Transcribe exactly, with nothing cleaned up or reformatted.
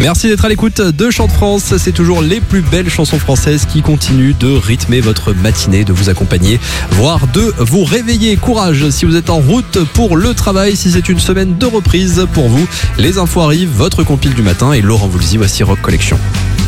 Merci d'être à l'écoute de Chant de France. C'est toujours les plus belles chansons françaises qui continuent de rythmer votre matinée, de vous accompagner, voire de vous réveiller. Courage si vous êtes en route pour le travail, si c'est une semaine de reprise pour vous. Les infos arrivent, votre compile du matin et Laurent Voulzy, voici Rock Collection.